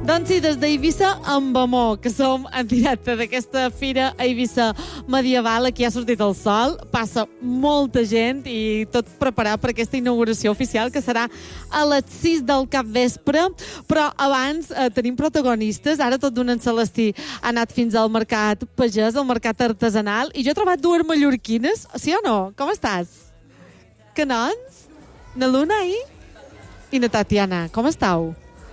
Doncs sí, des d'Eivissa amb amor, que som en directe d'aquesta fira a Eivissa medieval. Aquí ha sortit el sol, passa molta gent i tot preparat per aquesta inauguració oficial, que serà a les 6 del capvespre. Però abans tenim protagonistes. Ara tot d'un en Celestí ha anat fins al mercat pagès, al mercat artesanal, i jo he trobat dues mallorquines. Sí o no? Com estàs? Canons? Na Luna i na Tatiana. Com estàu?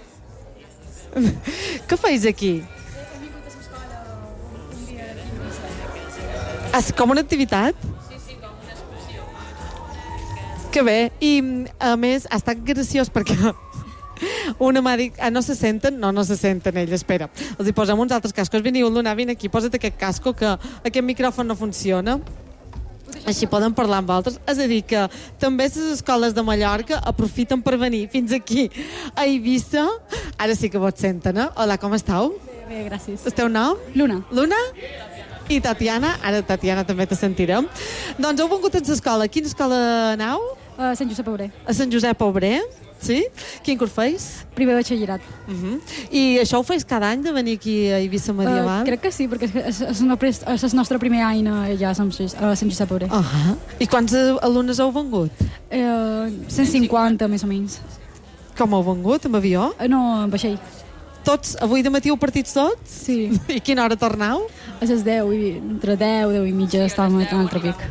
Què feis aquí? Hem vingut a l'escola un dia de Ah, com una activitat? Sí, com una excursió. Que bé. I, a més, ha estat graciós perquè una m'ha dit... no se senten? No se senten elles, espera. Els hi posem uns altres cascos. Veniu, Luna, vine aquí, posa't aquest casco, que aquest micròfon no funciona. Així poden parlar amb altres. És a dir, que també les escoles de Mallorca aprofiten per venir fins aquí a Eivissa. Ara sí que vos senten, eh? Hola, com estàu? Bé, gràcies. El teu nom? Luna. Luna? I Tatiana? Ara Tatiana també te sentirem. Doncs heu vengut a l'escola. Quina escola aneu? Sant Josep Obrer. A Sant Josep Obrer? Sí? Quin curs feis? Primer batxillerat. I això ho feis cada any, de venir aquí a Eivissa medieval? Crec que sí, perquè és el nostre primer any allà a Sant Josep Obrer. I quants alumnes heu vengut? 150, més o menys. Com heu vengut? Amb avió? No, amb vaixell. Tots? Avui de matí heu partit tots? Sí. I quina hora torneu? A les 10, entre 10 i mitja estàvem a l'altre pic.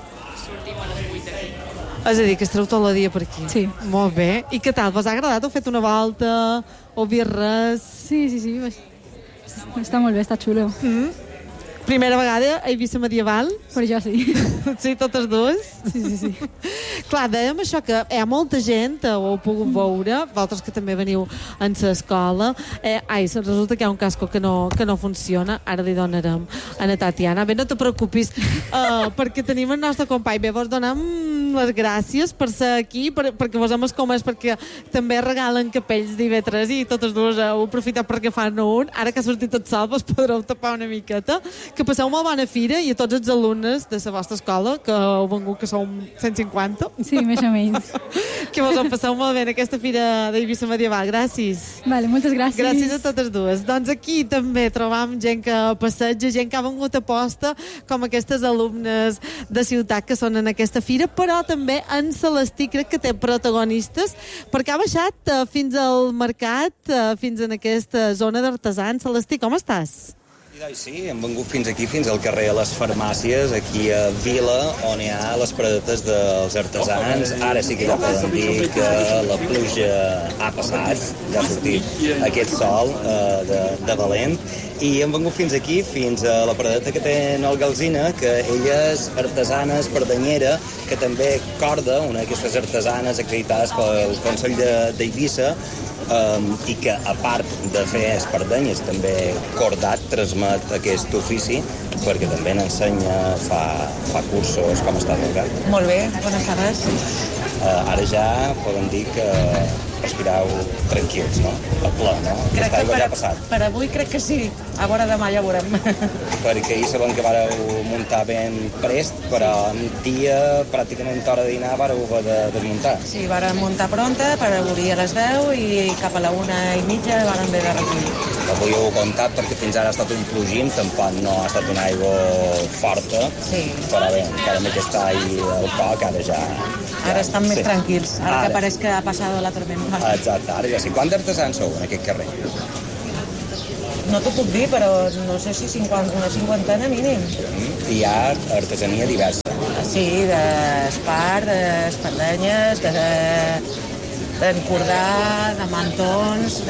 És a dir, que estareu tot el dia per aquí. Sí. Molt bé. I què tal? Vos ha agradat? Heu fet una volta? Heu vist res? Sí. Està molt bé, està xulo. Primera vegada a Eivissa medieval? Per jo sí. Sí, totes dues? Sí. Clar, dèiem això, que hi ha molta gent, ho heu pogut veure, vosaltres que també veniu en l'escola. Resulta que hi ha un casco que no funciona, ara li donarem a la Tatiana. Bé, no te preocupis, perquè tenim el nostre company. Bé, vos donem les gràcies per ser aquí, perquè vos hem escomès, perquè també regalen capells d'IV3 i totes dues heu aprofitat perquè fan un. Ara que ha sortit el sol, vos podreu tapar una miqueta. Que passeu molt bona fira, i a tots els alumnes de la vostra escola, que heu vengut, que som 150. Sí, més o menys. Que vos en passeu molt bé en aquesta fira d'Eivissa medieval. Gràcies. Vale, moltes gràcies. Gràcies a totes dues. Doncs aquí també trobam gent que passeja, gent que ha vengut a posta, com aquestes alumnes de ciutat que són en aquesta fira, però també en Celestí crec que té protagonistes, perquè ha baixat fins al mercat, fins en aquesta zona d'artesans. Celestí, com estàs? Sí, hem vengut fins aquí, fins al carrer de les Farmàcies, aquí a Vila, on hi ha les paradetes dels artesans. Ara sí que ja poden dir que la pluja ha passat, ja ha sortit aquest sol de valent, i hem vengut fins aquí, fins a la paradeta que té el Galzina, que ella és artesana espardenyera, que també corda, una d'aquestes artesanes acreditades pel Consell d'Eivissa, i que, a part de fer espardenyes, també cordat, transmet aquest ofici, perquè també n'ensenya, fa cursos. Com estàs, Olga? Molt bé, bones tardes. Ara ja podem dir que respireu tranquils, no? A ple, no? Crec Aquesta aigua que ja ha passat. per avui crec que sí. A veure demà ja veurem. Perquè ahir sabem que vareu muntar ben prest, però en dia, pràcticament hora de dinar, vareu haver de desmuntar. Sí, vàrem muntar pronta per obrir a les 10 i cap a la 1:30 vàrem haver de recollir. Avui heu comptat perquè fins ara ha estat un plogim, tampoc no ha estat una aigua forta, Sí. però bé, encara amb aquest all al coc, ara ja... Ara estan més sí. tranquils, ara que pareix que ha passat la tormenta. Exacte, ara ja sí. Quants artesans sou en aquest carrer? No t'ho puc dir, però no sé si una cinquantena mínim. I hi ha artesania diversa. Sí, d'espart, d'espardenyes, d'encordar, de mantons,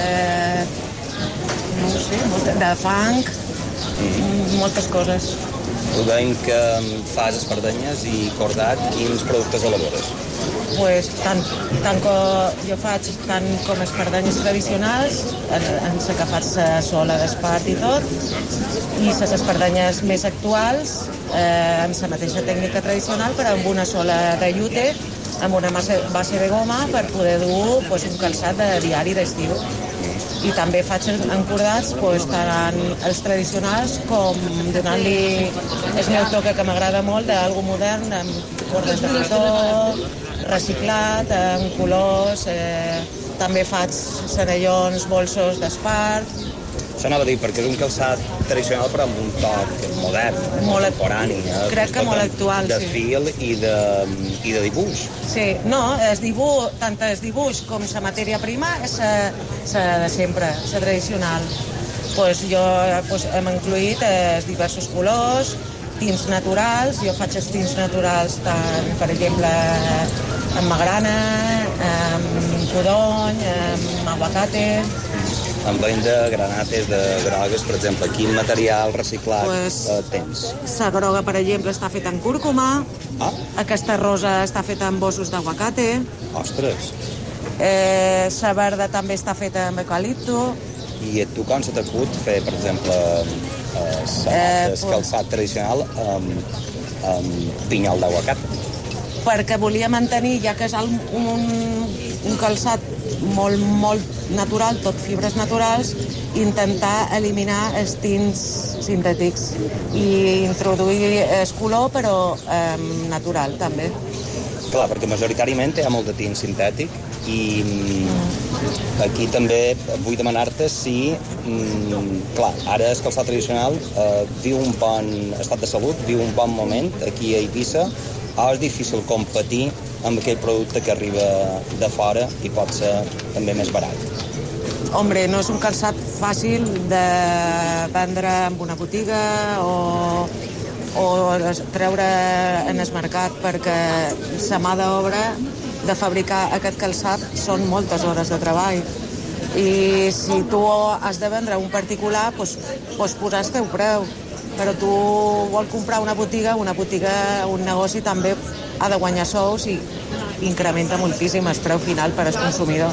no ho sé, de fang, moltes coses. Tu deim que fas espardenyes i cordat, quins productes elabores? Pues, tant jo faig tant com espardenyes tradicionals, en la que faig sola d'espart i tot, i les espardenyes més actuals, amb la mateixa tècnica tradicional, però amb una sola de llute, amb una base de goma, per poder dur un calçat de diari d'estiu. I també faig encordats tant els tradicionals com donant-li el meu toque, que m'agrada molt, d'algo modern, amb cordes de cotó, reciclat, amb colors, també faig senellons, bolsos d'espart. Això anava a dir, perquè és un calçat tradicional però amb un toc modern, Molt contemporani. crec que molt actual, de sí. fil i de dibuix. Sí, no, tant el dibuix com la matèria prima és la de sempre, la tradicional. Jo hem incluït diversos colors, tints naturals, jo faig els tints naturals tant, per exemple, amb magrana, amb codony, amb aguacate. Amb vent de granates, de grogues, per exemple. Quin material reciclat tens? La groga, per exemple, està feta en cúrcuma. Aquesta rosa està feta amb ossos d'aguacate. Ostres! La verda també està feta amb eucalipto. I tu com se t'acut fer, per exemple, calçat tradicional amb pinyol d'aguacat? Perquè volia mantenir, ja que és un calçat molt natural, tot fibres naturals, intentar eliminar els tints sintètics i introduir el color, però natural, també. Clar, perquè majoritàriament hi ha molt de tint sintètic i aquí també vull demanar-te si, clar, ara el calçat tradicional viu un bon estat de salut, viu un bon moment aquí a Eivissa, o és difícil competir amb aquell producte que arriba de fora i pot ser també més barat? Hombre, no és un calçat fàcil de vendre en una botiga o treure en el mercat, perquè la mà d'obra de fabricar aquest calçat són moltes hores de treball. I si tu has de vendre a un particular, doncs posar el teu preu. Però tu vols comprar una botiga, un negoci també ha de guanyar sous i incrementa moltíssim el preu final per al consumidor.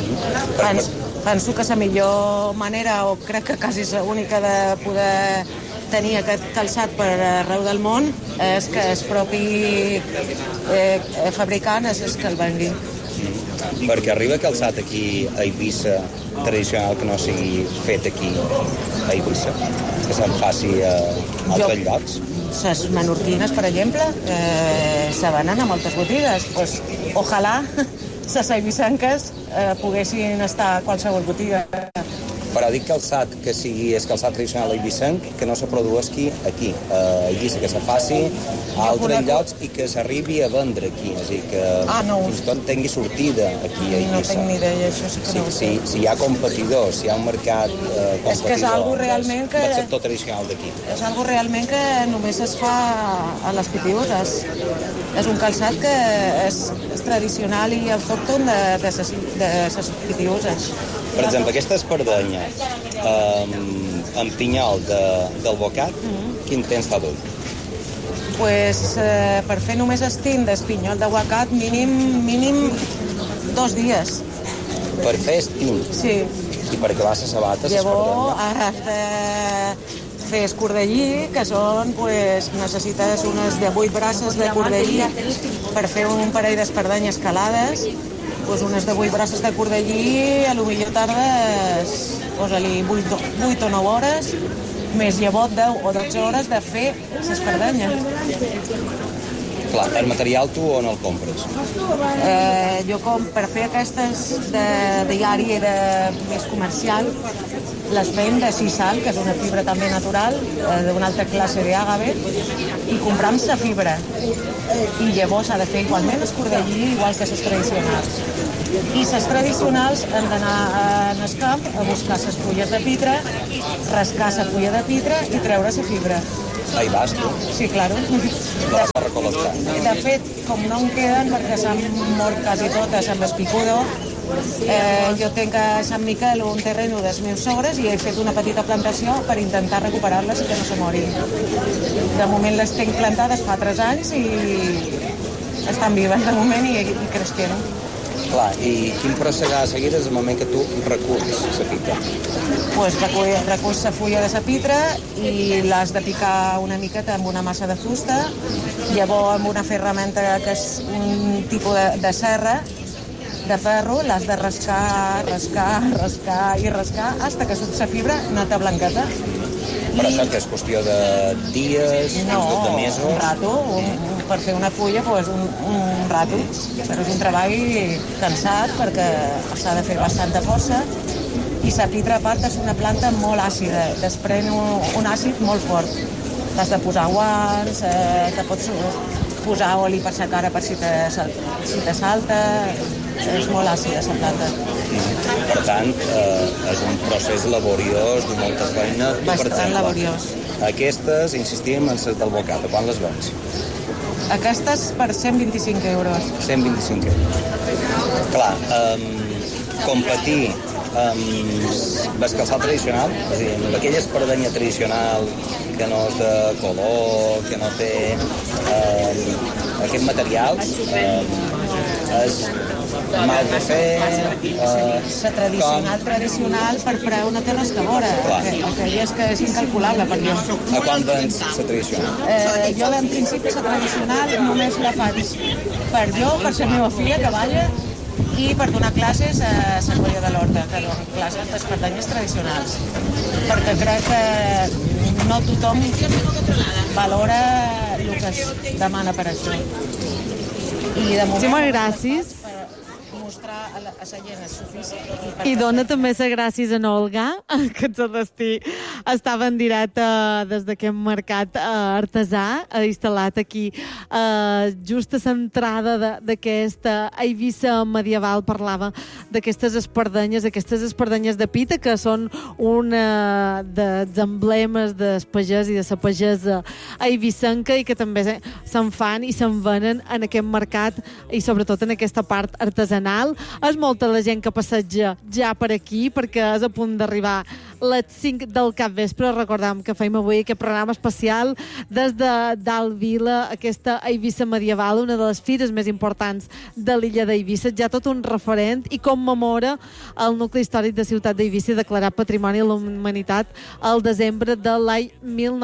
Penso que la millor manera, o crec que quasi l'única de poder tenir aquest calçat per arreu del món, és que el propi fabricant és el que el vengui. Perquè arriba calçat aquí a Eivissa tradicional que no sigui fet aquí a Eivissa, que se'n faci a altres llocs? Les menorquines, per exemple, se venen a moltes botigues. Ojalà les eivissenques poguessin estar a qualsevol botiga. Però dic calçat que sigui el calçat tradicional eivissenc, que no se produeixi aquí, a Eivissa, que se faci a altres llocs i que s'arribi a vendre aquí, és a dir, que fins i tot tingui sortida aquí a Eivissa. No tinc ni idea, això sí que no ho sé. Si hi ha competidors, si hi ha un mercat competidor del sector tradicional d'aquí. És algo realment que només es fa a les Pitiüses. És un calçat que és tradicional i autòcton de les Pitiüses. Per exemple, aquesta espardenya amb pinyol del bocat, quin temps fa dur? Per fer només el tint del pinyol d'aguacat, mínim 2 dies. Per fer el tint? Sí. I per acabar les sabates, llavors has de fer escordellí, que són, necessites unes de 8 braces de cordellí per fer un parell d'espardenyes calades. Unes de 8 braces de cordellí, a lo millor tardes, posa-li 8 o 9 hores, més llavors 10 o 12 hores de fer l'espardenya. Clar, el material tu on el compres? Jo per fer aquestes de diari i de més comercial, les fem de sisal, que és una fibra també natural, d'una altra classe d'àgave, i compram la fibra. I llavors s'ha de fer igualment escordellí, igual que les tradicionals. I les tradicionals han d'anar en el camp a buscar les fulles de pitre, rascar la fulla de pitre i treure la fibra. Ahí vas, tu? Sí, claro. Vas a recolectar. De fet, com no en queden, perquè s'han mort quasi totes amb el picudo, jo tinc a Sant Miquel un terreny dels meus sogres i he fet una petita plantació per intentar recuperar-les i que no se morin. De moment les tinc plantades fa 3 anys i estan vives de moment i creixent. Clar, i quin procediment a seguir és el moment que tu reculls la pitra? Reculls la fulla de la pitra i l'has de picar una miqueta amb una massa de fusta, llavors amb una ferramenta que és un tipus de serra, de ferro, l'has de rascar fins que surt la fibra neta blanqueta. Però això que és qüestió de dies, No, de mesos... un rato, per fer una fulla, doncs un rato. Però és un treball cansat perquè s'ha de fer bastanta força i sapitra, a part, és una planta molt àcida, desprèn un àcid molt fort. T'has de posar guants, te pots posar oli per sa cara per si te salta, és molt àcida, la planta. Per tant, és un procés laboriós, de molta feina. Bastant laboriós. Aquestes, insistim, en les del bocata. Quan les vens? Aquestes per 125 euros. 125 euros. Clar, competir amb el calçat tradicional, és a dir, amb aquella espardenya tradicional que no és de color, que no té aquests materials, és mal de fer... La tradicional per preu no té res que veure. Aquella és que és incalculable per jo. A quan vens la tradicional? Jo, en principi, la tradicional només la faig per jo, per la meva filla, que balla, i per donar classes a Sant Maria de l'Horta, que dono classes d'espardenyes tradicionals. Perquè crec que no tothom valora el que es demana per això. I de moment... Moltíssimes gràcies. Mostrar a la gent és suficient. I dona també les gràcies a Olga, que el destí estava en directe des d'aquest mercat artesà, instal·lat aquí just a l'entrada d'aquesta Eivissa medieval. Parlava d'aquestes espardenyes de pita, que són una dels emblemes del pagès i de la pagesa eivissenca i que també se'n fan i se'n venen en aquest mercat i sobretot en aquesta part artesanal. És molta la gent que passeja ja per aquí perquè és a punt d'arribar les 5 del capvespre. Recordem que fem avui aquest programa especial des de Dalt Vila, aquesta Eivissa medieval, una de les fires més importants de l'illa d'Eivissa, ja tot un referent i commemora el nucli històric de ciutat d'Eivissa declarat Patrimoni de la Humanitat al desembre de l'any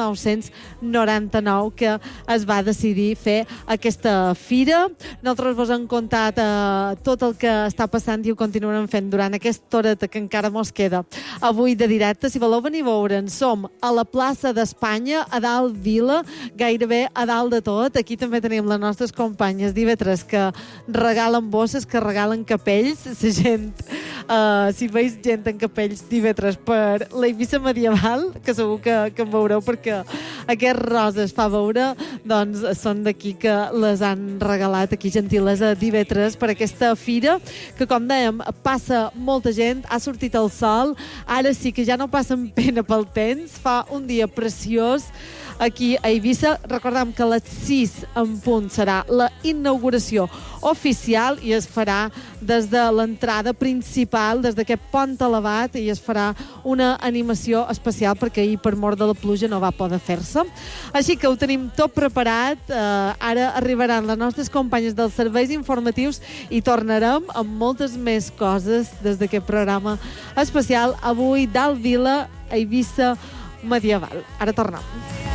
1999 que es va decidir fer aquesta fira. Nosaltres vos hem contat tot el que està passant i ho continuarem fent durant aquesta horeta que encara mos queda avui de directe. Si voleu venir a veure'n, som a la plaça d'Espanya, a Dalt Vila, gairebé a dalt de tot. Aquí també tenim les nostres companyes d'IV3 que regalen bosses, que regalen capells. La gent, si veus gent en capells d'IV3 per l'Eivissa medieval, que segur que en veureu perquè aquests roses fa veure, doncs són d'aquí que les han regalat aquí, gentilesa d'IV3, per aquesta fira que, com dèiem, passa molta gent, ha sortit el sol, ara sí que ja no passen pena pel temps, fa un dia preciós aquí a Eivissa. Recordem que a les 6 en punt serà la inauguració oficial i es farà des de l'entrada principal, des d'aquest pont elevat, i es farà una animació especial perquè ahir per mort de la pluja no va poder fer-se. Així que ho tenim tot preparat. Ara arribaran les nostres companyes dels serveis informatius i tornarem amb moltes més coses des d'aquest programa especial avui Dalt Vila, Eivissa medieval. Ara tornem.